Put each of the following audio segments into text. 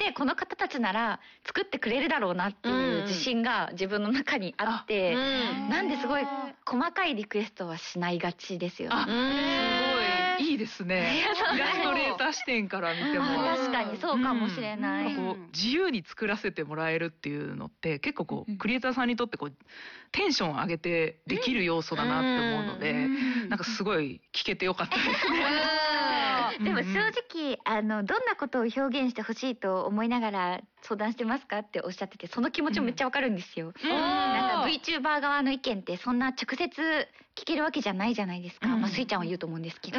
してこの方たちなら作ってくれるだろうなっていう自信が自分の中にあって、なんですごい細かいリクエストはしないがちですよね。 すごいいいですね。イラストレーター視点から見ても確かにそうかもしれない。 自由に作らせてもらえるっていうのって結構クリエイターさんにとってテンション上げてできる要素だなって思うので、なんかすごい聞けてよかったですね。 でも正直どんなことを表現してほしいと思いながら相談してますかっておっしゃってて、その気持ちもめっちゃわかるんですよ。なんか VTuber 側の意見ってそんな直接聞けるわけじゃないじゃないですか。まあスイちゃんは言うと思うんですけど。聞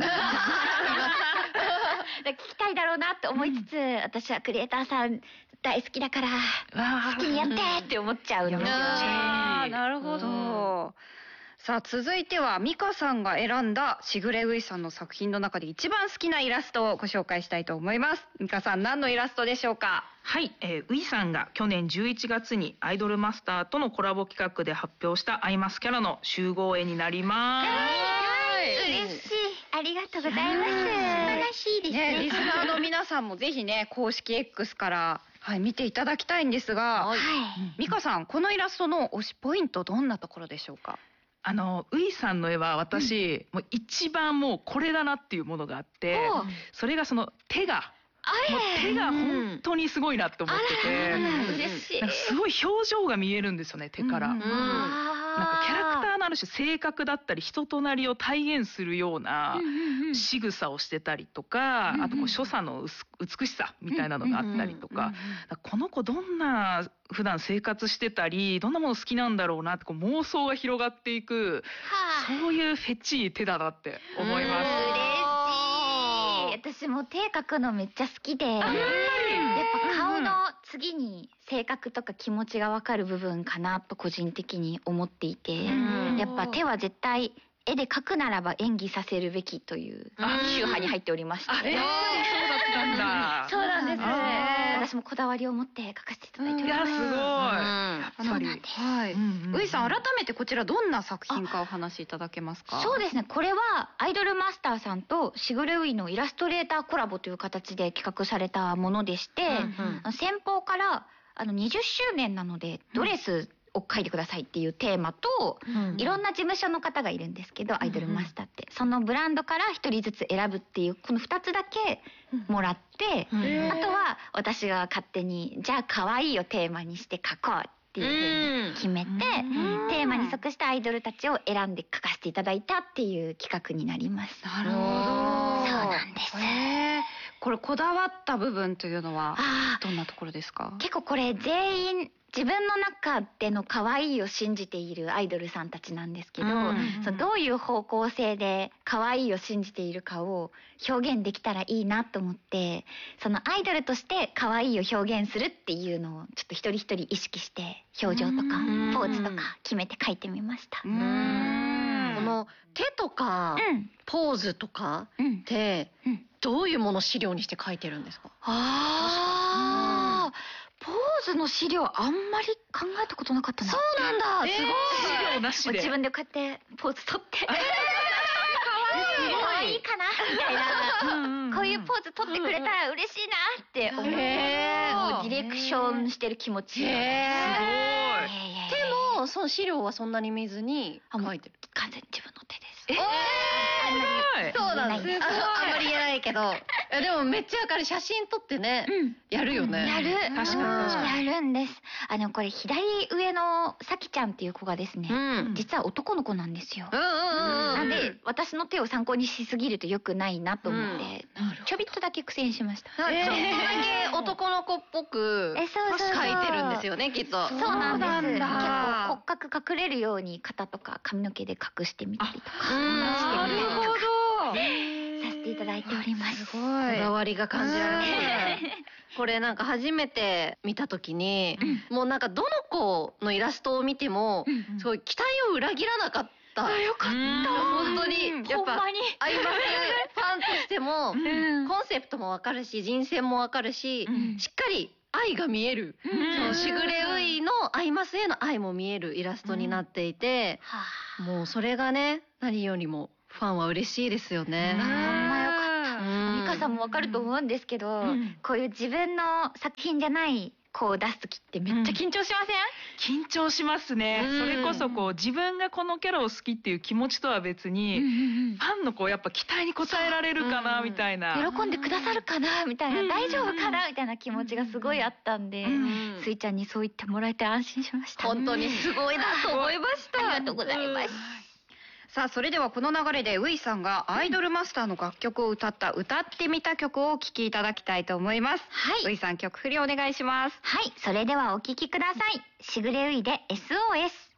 きたいだろうなって思いつつ、私はクリエイターさん大好きだから好きにやってって思っちゃうんですよね。 なるほど。さあ続いてはミカさんが選んだしぐれういさんの作品の中で一番好きなイラストをご紹介したいと思います。ミカさん、何のイラストでしょうか？ はい、ウイさんが去年11月にアイドルマスターとのコラボ企画で発表したアイマスキャラの集合絵になります。 嬉しい、ありがとうございます。素晴らしいですね。 リスナーの皆さんもぜひね、公式 X から見ていただきたいんですが、ミカさん、このイラストの推しポイントどんなところでしょうか？ ウイさんの絵は私、もう一番もうこれだなっていうものがあって、それがその手が本当にすごいなって思ってて、 嬉しい。 なんかすごい表情が見えるんですよね、手から。なんかキャラクターのある種性格だったり人となりを体現するような仕草をしてたりとか、あと所作の美しさみたいなのがあったりとか、この子どんな普段生活してたりどんなもの好きなんだろうなって妄想が広がっていく、そういうフェチ手だなって思います。 私も手描くのめっちゃ好きで、やっぱ顔の次に性格とか気持ちが分かる部分かなと個人的に思っていて、やっぱ手は絶対絵で描くならば演技させるべきという宗派に入っておりまして。 そうだったんだ。 そうなんです。私もこだわりを持って描かせていただいております。 すごい。やっぱり。 ういさん、改めてこちらどんな作品かお話しいただけますか？ そうですね、これはアイドルマスターさんとしぐれういのイラストレーターコラボという形で企画されたものでして、先方から20周年なのでドレスを描いてくださいっていうテーマと、いろんな事務所の方がいるんですけど、アイドルマスターって、そのブランドから一人ずつ選ぶっていうこの2つだけもらって、あとは私が勝手にじゃあ可愛いをテーマにして描こうっていう風に決めて、テーマに即したアイドルたちを選んで描かせていただいたっていう企画になります。 なるほど。 そうなんです。 これこだわった部分というのはどんなところですか？ 結構これ全員自分の中での可愛いを信じているアイドルさんたちなんですけど、どういう方向性で可愛いを信じているかを表現できたらいいなと思って、そのアイドルとして可愛いを表現するっていうのをちょっと一人一人意識して表情とかポーズとか決めて描いてみました。 この手とかポーズとかってどういうものを資料にして描いてるんですか？ ポーズの資料あんまり考えたことなかったな。 そうなんだ。すごい。 資料なしで。 自分でこうやってポーズ取って。可愛いかなみたいな。こういうポーズ取ってくれたら嬉しいなって思って、もうディレクションしてる気持ち。すごい。 でもその資料はそんなに見ずに描いてる。 完全に自分の手です。 そうなんです。あんまり言えないけど、でもめっちゃわかる。写真撮ってね、やるよね。 やる。 確かにやるんです。これ左上のさきちゃんっていう子がですね、実は男の子なんですよ。なんで私の手を参考にしすぎると良くないなと思って、ちょびっとだけ苦戦しました。 ちょっとだけ男の子っぽく描いてるんですよね、きっと。 そうなんです。結構骨格隠れるように肩とか髪の毛で隠してみたりとかしてみたりとかさせていただいております。 すごい。こだわりが感じられますね。これなんか初めて見た時に、もうなんかどの子のイラストを見てもすごい期待を裏切らなかった。 よかった。 本当にやっぱアイマスファンとしてもコンセプトもわかるし、人選もわかるし、しっかり愛が見える、そのしぐれういのアイマスへの愛も見えるイラストになっていて、もうそれがね、何よりもファンは嬉しいですよね。 ほんまよかった。ミカさんもわかると思うんですけど、こういう自分の作品じゃない子を出す時ってめっちゃ緊張しません？ 緊張しますね。それこそ自分がこのキャラを好きっていう気持ちとは別に、ファンのやっぱ期待に応えられるかなみたいな、 喜んでくださるかなみたいな、大丈夫かなみたいな気持ちがすごいあったんで、スイちゃんにそう言ってもらえて安心しました。 本当にすごいなと思いました。 ありがとうございます。 さあそれではこの流れでウイさんがアイドルマスターの楽曲を歌ってみた曲をお聴きいただきたいと思います。はい、ウイさん曲振りお願いします。 はい、それではお聴きください。しぐれウイで SOS。